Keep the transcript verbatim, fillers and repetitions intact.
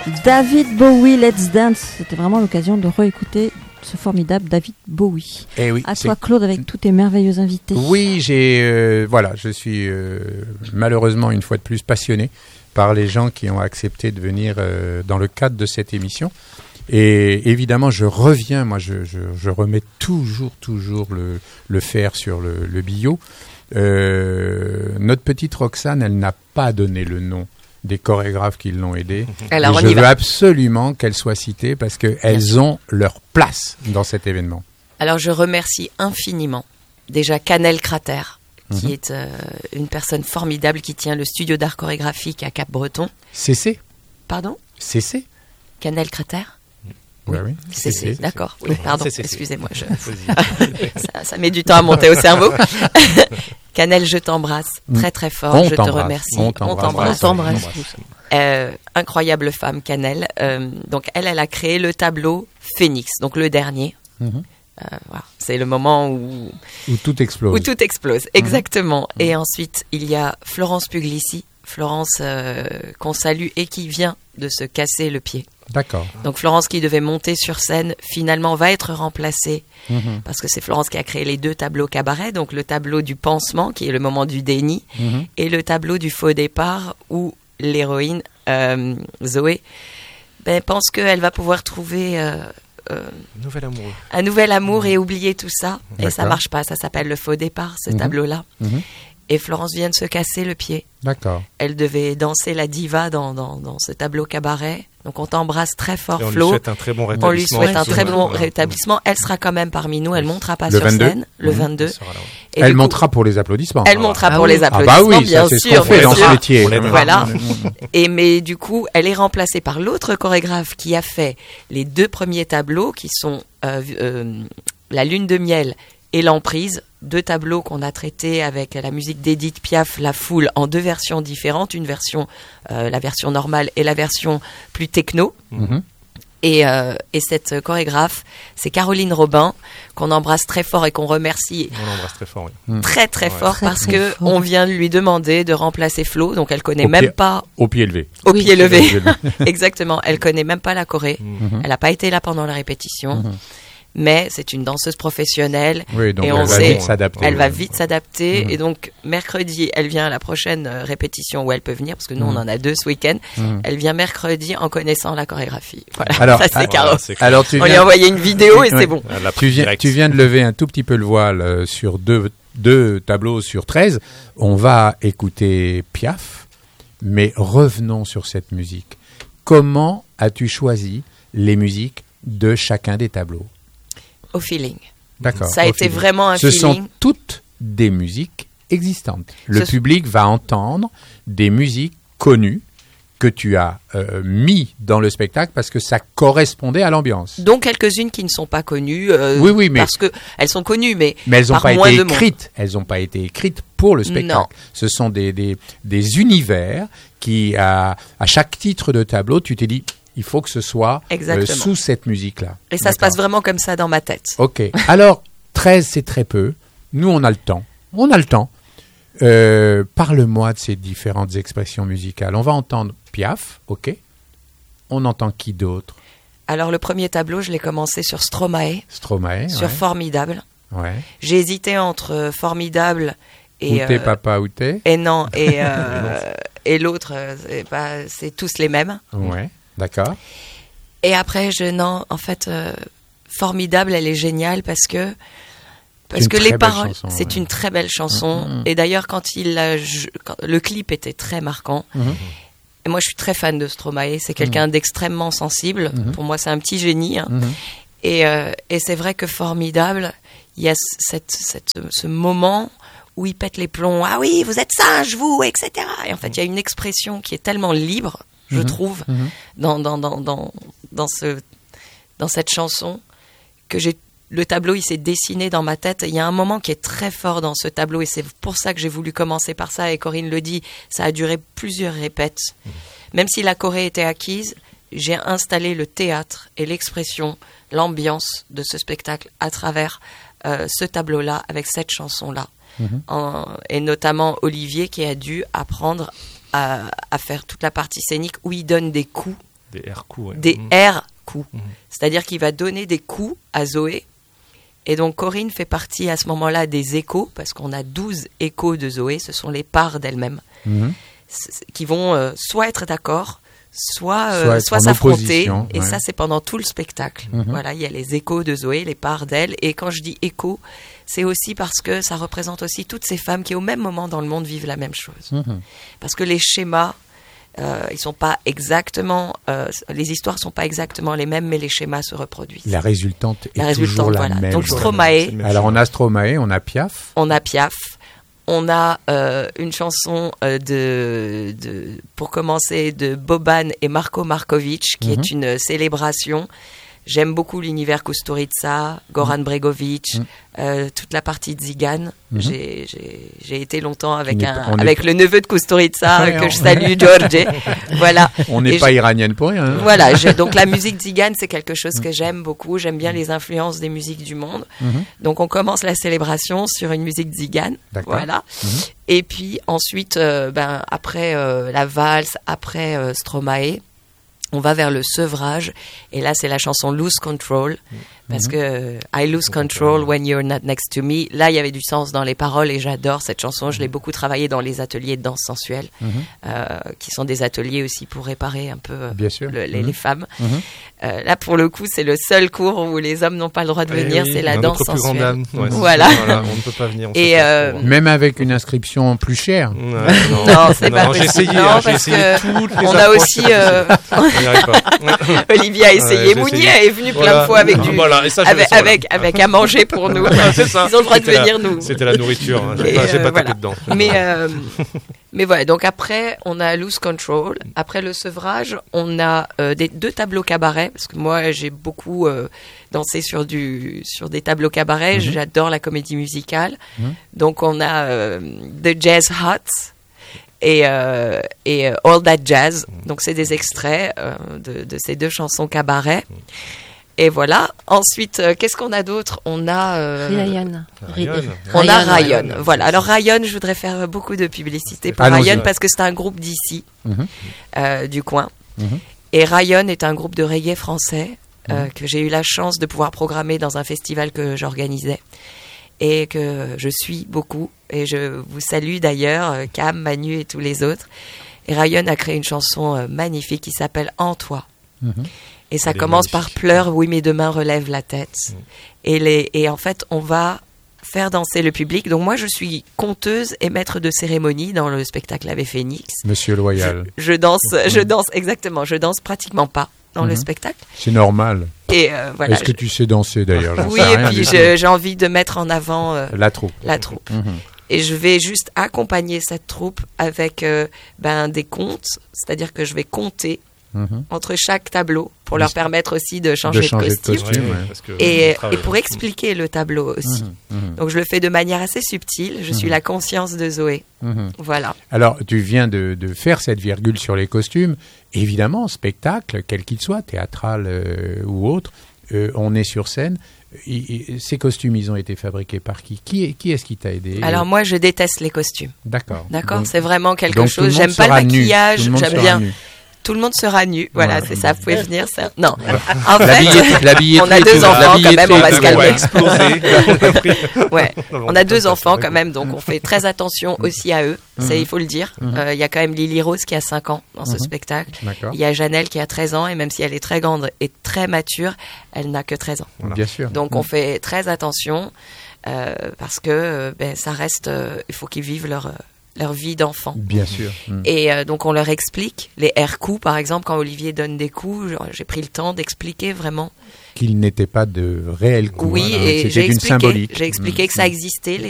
David Bowie, Let's Dance. C'était vraiment l'occasion de réécouter ce formidable David Bowie. Et oui, à toi, Claude, avec tous tes merveilleux invités. Oui, j'ai euh, voilà, je suis euh, malheureusement une fois de plus passionné par les gens qui ont accepté de venir euh, dans le cadre de cette émission. Et évidemment, je reviens, moi, je, je, je remets toujours, toujours le, le fer sur le, le bio. Euh, notre petite Roxane, elle n'a pas donné le nom des chorégraphes qui l'ont aidée. Alors, je veux absolument qu'elles soient citées parce qu'elles ont leur place dans cet événement. Alors, je remercie infiniment déjà Canel Crater, qui mm-hmm. est euh, une personne formidable qui tient le studio d'art chorégraphique à Cap-Breton. C C Pardon C C Canel Crater Oui, oui. C C, d'accord. Oui, pardon, excusez-moi. Je... ça, ça met du temps à monter au cerveau. Canel, je t'embrasse très très fort. On je te remercie. On t'embrasse. On t'embrasse. Euh, incroyable femme, Canel. Euh, donc elle, elle a créé le tableau Phénix, donc le dernier. Mm-hmm. Euh, voilà. C'est le moment où où tout explose. Où tout explose, exactement. Mm-hmm. Et ensuite, il y a Florence Puglisi, Florence euh, qu'on salue et qui vient de se casser le pied. D'accord. Donc Florence qui devait monter sur scène, finalement va être remplacée mm-hmm. parce que c'est Florence qui a créé les deux tableaux cabaret, donc le tableau du pansement qui est le moment du déni mm-hmm. et le tableau du faux départ où l'héroïne euh, Zoé ben, pense qu'elle va pouvoir trouver euh, euh, nouvel amour. un nouvel amour mmh. et oublier tout ça. D'accord. Et ça marche pas, ça s'appelle le faux départ, ce mmh. tableau-là. Mmh. Et Florence vient de se casser le pied. D'accord. Elle devait danser la diva dans, dans, dans ce tableau cabaret. Donc on t'embrasse très fort, et on Flo. Lui souhaite un très bon rétablissement. On lui souhaite un très bon rétablissement. Elle sera quand même parmi nous. Elle montera pas le sur vingt-deux scène le vingt-deux. Et elle montera pour les applaudissements. Elle montera ah pour oui. les applaudissements, ah bah oui, bien ça, c'est sûr. Ce qu'on fait dans sûr. ce métier. Voilà. Et mais du coup, elle est remplacée par l'autre chorégraphe qui a fait les deux premiers tableaux, qui sont euh, euh, La Lune de miel et L'Emprise. Deux tableaux qu'on a traités avec la musique d'Edith Piaf, La Foule, en deux versions différentes. Une version, euh, la version normale et la version plus techno. Mm-hmm. Et, euh, et cette chorégraphe, c'est Caroline Robin, qu'on embrasse très fort et qu'on remercie. On l'embrasse très fort, oui. Très, très ouais. fort, très, parce très que fort. on vient de lui demander de remplacer Flo, donc elle connaît au même pied, pas. Au pied levé. Au oui, pied levé. Exactement. Elle connaît même pas la choré. Mm-hmm. Elle n'a pas été là pendant la répétition. Mm-hmm. Mais c'est une danseuse professionnelle oui, donc et elle on va sait, vite s'adapter. elle va vite s'adapter. Mmh. Et donc mercredi, elle vient à la prochaine répétition où elle peut venir, parce que nous mmh. on en a deux ce week-end. Mmh. Elle vient mercredi en connaissant la chorégraphie. Voilà. Alors, ça c'est voilà, Caro. C'est alors tu on viens... lui a envoyé une vidéo et ouais. c'est bon. Tu viens, tu viens de lever un tout petit peu le voile euh, sur deux, deux tableaux sur treize. On va écouter Piaf, mais revenons sur cette musique. Comment as-tu choisi les musiques de chacun des tableaux? Au feeling. D'accord. Ça a été feeling. vraiment un Ce feeling. Ce sont toutes des musiques existantes. Le Ce public va entendre des musiques connues que tu as euh, mis dans le spectacle parce que ça correspondait à l'ambiance. Donc quelques-unes qui ne sont pas connues. Euh, oui, oui, mais parce que elles sont connues, mais mais elles n'ont pas été écrites. Monde. Elles n'ont pas été écrites pour le spectacle. Non. Ce sont des des, des univers qui à, à chaque titre de tableau, tu t'es dit. Il faut que ce soit euh, sous cette musique-là. Et ça D'accord. se passe vraiment comme ça dans ma tête. Ok. Alors, treize, c'est très peu. Nous, on a le temps. On a le temps. Euh, parle-moi de ces différentes expressions musicales. On va entendre Piaf, ok. On entend qui d'autre? Alors, le premier tableau, je l'ai commencé sur Stromae. Stromae, Sur ouais. Formidable. Ouais. J'ai hésité entre Formidable et... Outé, euh, papa, outé. Et non, et, euh, et l'autre, c'est, pas, c'est tous les mêmes. Ouais. D'accord. Et après, je non, en fait, euh, Formidable, elle est géniale parce que parce que les paroles, chanson, c'est ouais. une très belle chanson. Mm-hmm. Et d'ailleurs, quand il a, je, quand, le clip était très marquant. Mm-hmm. Et moi, je suis très fan de Stromae. C'est quelqu'un mm-hmm. d'extrêmement sensible. Mm-hmm. Pour moi, c'est un petit génie. Hein. Mm-hmm. Et euh, et c'est vrai que Formidable, il y a cette cette ce moment où il pète les plombs. Ah oui, vous êtes sage, vous, et cetera. Et en fait, il y a une expression qui est tellement libre. Je mmh, trouve, mmh. Dans, dans, dans, dans, dans, ce, dans cette chanson, que j'ai, le tableau, il s'est dessiné dans ma tête. Il y a un moment qui est très fort dans ce tableau, et c'est pour ça que j'ai voulu commencer par ça, et Corinne le dit, ça a duré plusieurs répètes. Mmh. Même si la choré était acquise, j'ai installé le théâtre et l'expression, l'ambiance de ce spectacle à travers euh, ce tableau-là, avec cette chanson-là. Mmh. En, et notamment Olivier qui a dû apprendre À, à faire toute la partie scénique où il donne des coups Des air coups. Ouais. Des mmh. air coups. Mmh. C'est-à-dire qu'il va donner des coups à Zoé. Et donc Corinne fait partie à ce moment-là des échos, parce qu'on a douze échos de Zoé, ce sont les parts d'elle-même, mmh. qui vont euh, soit être d'accord, soit, euh, soit, soit s'affronter. Et ouais. ça, c'est pendant tout le spectacle. Mmh. Voilà, il y a les échos de Zoé, les parts d'elle. Et quand je dis échos, c'est aussi parce que ça représente aussi toutes ces femmes qui, au même moment dans le monde, vivent la même chose. Mmh. Parce que les schémas... Euh, ils sont pas exactement, euh, les histoires sont pas exactement les mêmes, mais les schémas se reproduisent. La résultante est la résultante, toujours la voilà. même. Donc Stromae. Alors on a Stromae, on a Piaf. On a Piaf. On a euh, une chanson euh, de, de, pour commencer, de Boban et Marko Markovic, qui mm-hmm. est une célébration. J'aime beaucoup l'univers Kusturica, Goran mmh. Bregovic, mmh. Euh, toute la partie de Zigan. Mmh. J'ai, j'ai, j'ai été longtemps avec, un, avec est... le neveu de Kusturica, ouais, que on... je salue, George. Voilà. On n'est pas je... iranienne pour rien. Hein. Voilà. Je... Donc la musique Zigan, c'est quelque chose que j'aime beaucoup. J'aime bien les influences des musiques du monde. Mmh. Donc on commence la célébration sur une musique Zigan. D'accord. Voilà. Mmh. Et puis ensuite, euh, ben, après euh, la valse, après euh, Stromae, on va vers le sevrage, et là c'est la chanson Lose Control, parce mm-hmm. que I lose control when you're not next to me. Là il y avait du sens dans les paroles, et j'adore cette chanson. Je l'ai beaucoup travaillée dans les ateliers de danse sensuelle, mm-hmm. euh, qui sont des ateliers aussi pour réparer un peu Bien sûr. Le, les, mm-hmm. les femmes. Mm-hmm. Euh, là pour le coup c'est le seul cours où les hommes n'ont pas le droit de venir, oui, c'est la danse sensuelle. Plus grande dame. Ouais, voilà. voilà, on ne peut pas venir. Et euh, même avec une inscription plus chère. Ouais, non, non, c'est non, pas possible. J'ai essayé, non, hein, parce j'ai essayé que toutes les on a aussi. Euh... on n'y arrive pas. Olivier a essayé. Ouais, Mounier est venu voilà. plein de fois avec du, voilà. Et ça, avec, avec, avec à manger pour nous. Ah, c'est ça. Ils ont le droit c'était de venir la, nous. C'était la nourriture. Hein. J'ai et pas, j'ai euh, pas voilà. tapé dedans. Mais, euh, mais voilà. Donc après, on a Lose Control. Après le sevrage, on a euh, des, deux tableaux cabaret. Parce que moi, j'ai beaucoup euh, dansé sur, du, sur des tableaux cabaret. Mm-hmm. J'adore la comédie musicale. Mm-hmm. Donc on a euh, The Jazz Hut. Et, euh, et euh, All That Jazz. Donc, c'est des extraits euh, de, de ces deux chansons cabaret. Et voilà. Ensuite, euh, qu'est-ce qu'on a d'autre ? On a... Euh, Ryan. Ryan. On Ryan. a Ryan. Ryan. Voilà. Alors, Ryan, je voudrais faire beaucoup de publicité pour Allons-y. Ryan parce que c'est un groupe d'ici, mm-hmm. euh, du coin. Mm-hmm. Et Ryan est un groupe de reggae français euh, mm-hmm. que j'ai eu la chance de pouvoir programmer dans un festival que j'organisais. Et que je suis beaucoup. Et je vous salue d'ailleurs, Cam, Manu et tous les autres. Et Ryan a créé une chanson euh, magnifique qui s'appelle En toi. Mm-hmm. Et ça Elle commence par Pleure, oui, mes deux mains relèvent la tête. Mm. Et, les, et en fait, on va faire danser le public. Donc moi, je suis conteuse et maître de cérémonie dans le spectacle Ave Phoenix. Monsieur Loyal. Je, je danse, mm-hmm. je danse, exactement, je danse pratiquement pas dans mm-hmm. le spectacle. C'est normal. Et euh, voilà, Est-ce que je... tu sais danser d'ailleurs ? Oui, et puis je, j'ai envie de mettre en avant euh, la troupe. La troupe. Mm-hmm. Et je vais juste accompagner cette troupe avec euh, ben, des comptes, c'est-à-dire que je vais compter mm-hmm. entre chaque tableau pour leur permettre aussi de changer de, changer de costume. De costume ouais, ouais. Parce que et, et pour expliquer le tableau aussi. Mm-hmm. Mm-hmm. Donc je le fais de manière assez subtile. Je mm-hmm. suis la conscience de Zoé. Mm-hmm. Voilà. Alors tu viens de, de faire cette virgule sur les costumes. Évidemment, spectacle, quel qu'il soit, théâtral euh, ou autre, euh, on est sur scène. I, I, ces costumes, ils ont été fabriqués par qui ? Qui, qui est-ce qui t'a aidé ? Alors moi, je déteste les costumes. D'accord. D'accord, donc, c'est vraiment quelque donc, chose. J'aime pas le maquillage, j'aime bien. Nu. Tout le monde sera nu. Voilà, voilà. C'est ça. Vous pouvez venir. Ça... Non. En fait, la on a deux enfants quand même. On va se calmer. Ouais. On a deux enfants quand même, donc on fait très attention aussi à eux. C'est, il faut le dire. Il euh, y a quand même Lily Rose qui a cinq ans dans ce spectacle. Il y a Janelle qui a treize ans et même si elle est très grande et très mature, elle n'a que treize ans. Voilà. Bien sûr. Donc on fait très attention euh, parce que ben ça reste. Euh, il faut qu'ils vivent leur leur vie d'enfant. Bien sûr. Mmh. Et euh, donc on leur explique les air coups, par exemple, quand Olivier donne des coups, genre, j'ai pris le temps d'expliquer vraiment qu'ils n'étaient pas de réels coups. Oui, hein, et c'était j'ai une expliqué, symbolique. J'ai expliqué mmh. que ça existait. Les